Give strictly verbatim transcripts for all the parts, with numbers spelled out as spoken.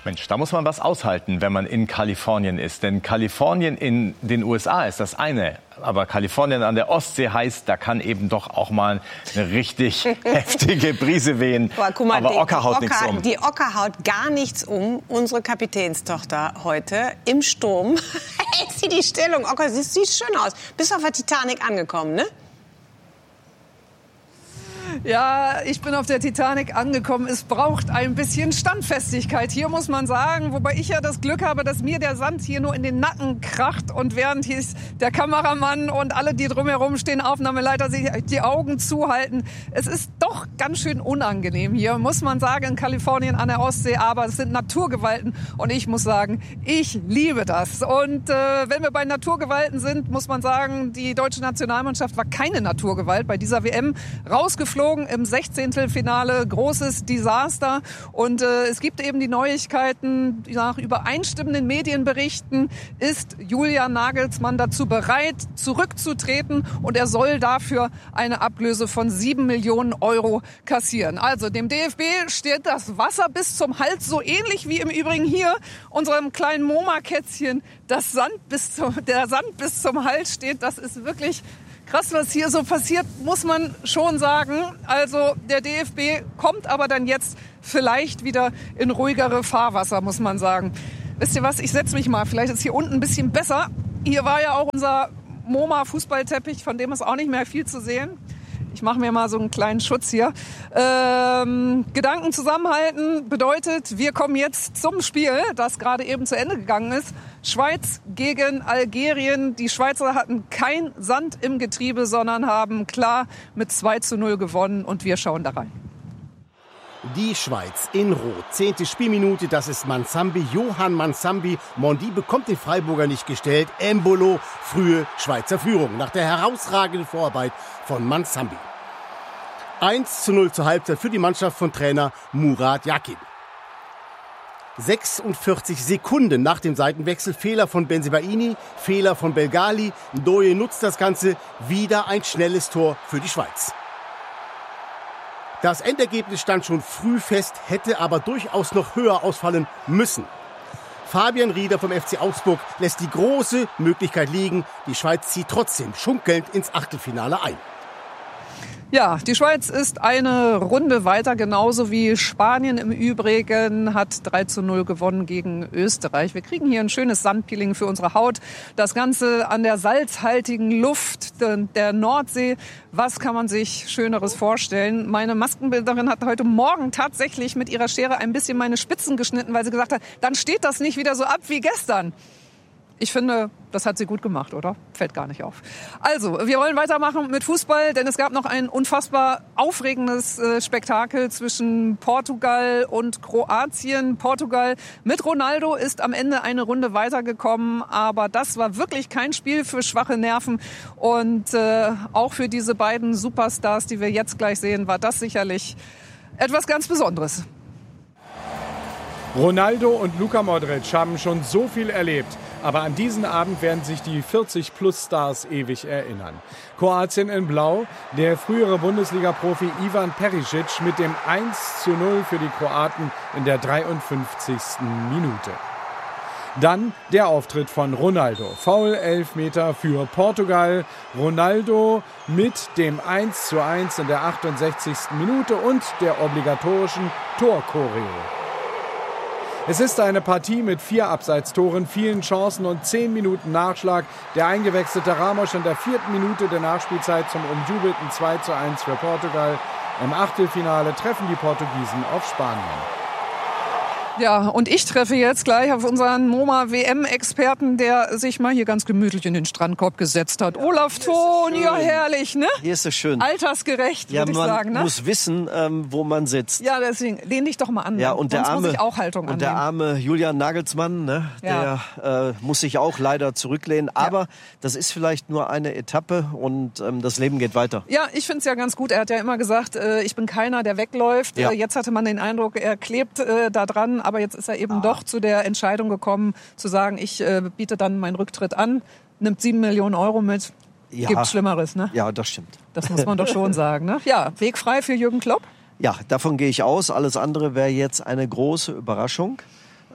Mensch, da muss man was aushalten, wenn man in Kalifornien ist. Denn Kalifornien in den U S A ist das eine. Aber Kalifornien an der Ostsee heißt, da kann eben doch auch mal eine richtig heftige Brise wehen. Boah, guck mal, aber die, Ocker haut Ocker, nichts um. Die Ocker haut gar nichts um. Unsere Kapitänstochter heute im Sturm. Hält sie die Stellung. Ocker, sie sieht schön aus. Bist auf der Titanic angekommen, ne? Ja, ich bin auf der Titanic angekommen. Es braucht ein bisschen Standfestigkeit. Hier muss man sagen, wobei ich ja das Glück habe, dass mir der Sand hier nur in den Nacken kracht und während hier der Kameramann und alle, die drumherum stehen, Aufnahmeleiter, sich die Augen zuhalten. Es ist doch ganz schön unangenehm hier, muss man sagen, in Kalifornien an der Ostsee. Aber es sind Naturgewalten und ich muss sagen, ich liebe das. Und äh, wenn wir bei Naturgewalten sind, muss man sagen, die deutsche Nationalmannschaft war keine Naturgewalt bei dieser W M. Rausgeflogen im Sechzehntelfinale, großes Desaster. Und äh, es gibt eben die Neuigkeiten, nach übereinstimmenden Medienberichten ist Julian Nagelsmann dazu bereit, zurückzutreten und er soll dafür eine Ablöse von sieben Millionen Euro kassieren. Also dem D F B steht das Wasser bis zum Hals, so ähnlich wie im Übrigen hier unserem kleinen MoMA-Kätzchen das Sand bis zum, der Sand bis zum Hals steht. Das ist wirklich krass, was hier so passiert, muss man schon sagen. Also der D F B kommt aber dann jetzt vielleicht wieder in ruhigere Fahrwasser, muss man sagen. Wisst ihr was, ich setze mich mal, vielleicht ist hier unten ein bisschen besser. Hier war ja auch unser MoMA-Fußballteppich, von dem ist auch nicht mehr viel zu sehen. Ich mache mir mal so einen kleinen Schutz hier. Ähm, Gedanken zusammenhalten bedeutet, wir kommen jetzt zum Spiel, das gerade eben zu Ende gegangen ist. Schweiz gegen Algerien. Die Schweizer hatten kein Sand im Getriebe, sondern haben klar mit zwei zu null gewonnen und wir schauen da rein. Die Schweiz in Rot. Zehnte Spielminute, das ist Mansambi, Johann Mansambi. Mondi bekommt den Freiburger nicht gestellt. Embolo, frühe Schweizer Führung nach der herausragenden Vorarbeit von Mansambi. eins zu null zur Halbzeit für die Mannschaft von Trainer Murat Yakin. sechsundvierzig Sekunden nach dem Seitenwechsel, Fehler von Bensebaini, Fehler von Belgali. Ndoye nutzt das Ganze, wieder ein schnelles Tor für die Schweiz. Das Endergebnis stand schon früh fest, hätte aber durchaus noch höher ausfallen müssen. Fabian Rieder vom F C Augsburg lässt die große Möglichkeit liegen. Die Schweiz zieht trotzdem schunkelnd ins Achtelfinale ein. Ja, die Schweiz ist eine Runde weiter, genauso wie Spanien im Übrigen, hat drei zu null gewonnen gegen Österreich. Wir kriegen hier ein schönes Sandpeeling für unsere Haut. Das Ganze an der salzhaltigen Luft der Nordsee. Was kann man sich Schöneres vorstellen? Meine Maskenbildnerin hat heute Morgen tatsächlich mit ihrer Schere ein bisschen meine Spitzen geschnitten, weil sie gesagt hat, dann steht das nicht wieder so ab wie gestern. Ich finde, das hat sie gut gemacht, oder? Fällt gar nicht auf. Also, wir wollen weitermachen mit Fußball, denn es gab noch ein unfassbar aufregendes äh, Spektakel zwischen Portugal und Kroatien. Portugal mit Ronaldo ist am Ende eine Runde weitergekommen, aber das war wirklich kein Spiel für schwache Nerven. Und äh, auch für diese beiden Superstars, die wir jetzt gleich sehen, war das sicherlich etwas ganz Besonderes. Ronaldo und Luka Modric haben schon so viel erlebt. Aber an diesen Abend werden sich die vierzig-plus-Stars ewig erinnern. Kroatien in Blau, der frühere Bundesliga-Profi Ivan Perisic mit dem eins zu null für die Kroaten in der dreiundfünfzigsten Minute. Dann der Auftritt von Ronaldo. Foul-Elfmeter für Portugal. Ronaldo mit dem eins zu eins in der achtundsechzigsten Minute und der obligatorischen Torchoreo. Es ist eine Partie mit vier Abseitstoren, vielen Chancen und zehn Minuten Nachschlag. Der eingewechselte Ramos in der vierten Minute der Nachspielzeit zum umjubelten zwei zu eins für Portugal. Im Achtelfinale treffen die Portugiesen auf Spanien. Ja, und ich treffe jetzt gleich auf unseren MoMA-W M-Experten, der sich mal hier ganz gemütlich in den Strandkorb gesetzt hat. Olaf Thon, ja herrlich, ne? Hier ist es schön. Altersgerecht, ja, würde ich sagen, ne? Man muss wissen, ähm, wo man sitzt. Ja, deswegen, lehn dich doch mal an. Ja, und der Sonst arme, muss ich auch Haltung und annehmen. der arme Julian Nagelsmann, ne, ja. der äh, muss sich auch leider zurücklehnen. Aber ja. das ist vielleicht nur eine Etappe und ähm, das Leben geht weiter. Ja, ich finde es ja ganz gut. Er hat ja immer gesagt, äh, ich bin keiner, der wegläuft. Ja. Äh, jetzt hatte man den Eindruck, er klebt äh, da dran, aber jetzt ist er eben doch zu der Entscheidung gekommen, zu sagen, ich äh, biete dann meinen Rücktritt an, nimmt sieben Millionen Euro mit. Ja. Gibt Schlimmeres, ne? Ja, das stimmt. Das muss man doch schon sagen, ne? Ja, Weg frei für Jürgen Klopp? Ja, davon gehe ich aus. Alles andere wäre jetzt eine große Überraschung.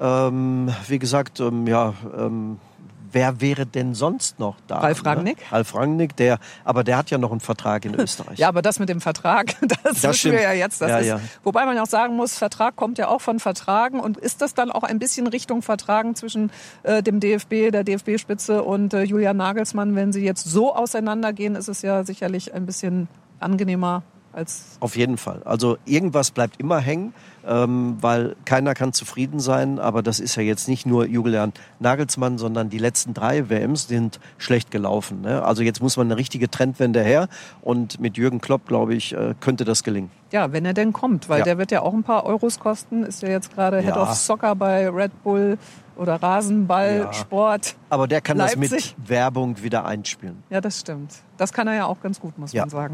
Ähm, wie gesagt, ähm, ja, ähm, wer wäre denn sonst noch da? Ralf Rangnick. Ne? Ralf Rangnick, der, aber der hat ja noch einen Vertrag in Österreich. Ja, aber das mit dem Vertrag, das, das wissen stimmt. wir ja jetzt. Das ja, ist, ja. Wobei man auch sagen muss, Vertrag kommt ja auch von Vertragen. Und ist das dann auch ein bisschen Richtung Vertragen zwischen äh, dem D F B, der D F B-Spitze und äh, Julian Nagelsmann? Wenn sie jetzt so auseinandergehen, ist es ja sicherlich ein bisschen angenehmer als... Auf jeden Fall. Also irgendwas bleibt immer hängen, ähm, weil keiner kann zufrieden sein. Aber das ist ja jetzt nicht nur Julian Nagelsmann, sondern die letzten drei W Ms sind schlecht gelaufen. Ne? Also jetzt muss man eine richtige Trendwende her. Und mit Jürgen Klopp, glaube ich, äh, könnte das gelingen. Ja, wenn er denn kommt, weil Ja. der wird ja auch ein paar Euros kosten. Ist ja jetzt gerade Head Ja. of Soccer bei Red Bull oder Rasenballsport. Aber der kann das Leipzig. mit Werbung wieder einspielen. Ja, das stimmt. Das kann er ja auch ganz gut, muss Ja. man sagen.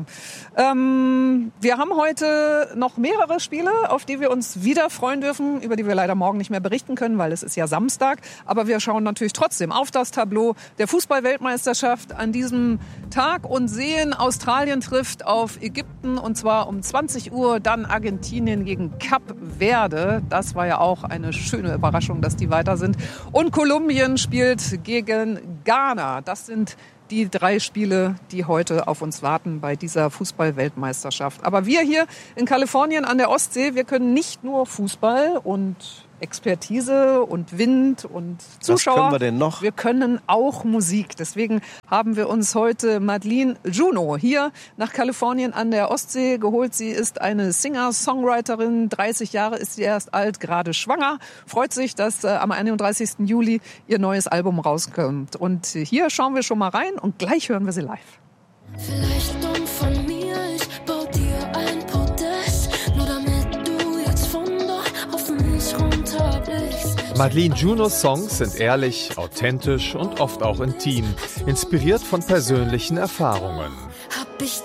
Ähm, wir haben heute noch mehrere Spiele, auf die wir uns wieder freuen dürfen, über die wir leider morgen nicht mehr berichten können, weil es ist ja Samstag. Aber wir schauen natürlich trotzdem auf das Tableau der Fußball-Weltmeisterschaft an diesem Tag und sehen, Australien trifft auf Ägypten und zwar um zwanzig Uhr, dann Argentinien gegen Kap Verde. Das war ja auch eine schöne Überraschung, dass die weiter sind. Und Kolumbien spielt gegen Ghana. Das sind die drei Spiele, die heute auf uns warten bei dieser Fußball-Weltmeisterschaft. Aber wir hier in Kalifornien an der Ostsee, wir können nicht nur Fußball und Expertise und Wind und Zuschauer. Was können wir denn noch? Wir können auch Musik. Deswegen haben wir uns heute Madeleine Juno hier nach Kalifornien an der Ostsee geholt. Sie ist eine Singer-Songwriterin. dreißig Jahre ist sie erst alt, gerade schwanger. Freut sich, dass äh, am einunddreißigsten Juli ihr neues Album rauskommt. Und hier schauen wir schon mal rein und gleich hören wir sie live. Vielleicht dumm von mir, ich bau dir ein Podest, nur damit du jetzt von dort auf mich runterblickst. Madeleine Junos Songs sind ehrlich, authentisch und oft auch intim, inspiriert von persönlichen Erfahrungen. Hab ich